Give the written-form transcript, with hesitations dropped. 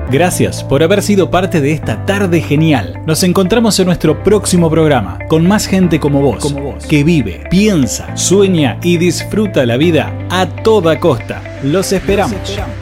Gracias por haber sido parte de esta tarde genial. Nos encontramos en nuestro próximo programa con más gente como vos, que vive, piensa, sueña y disfruta la vida a toda costa. Los esperamos.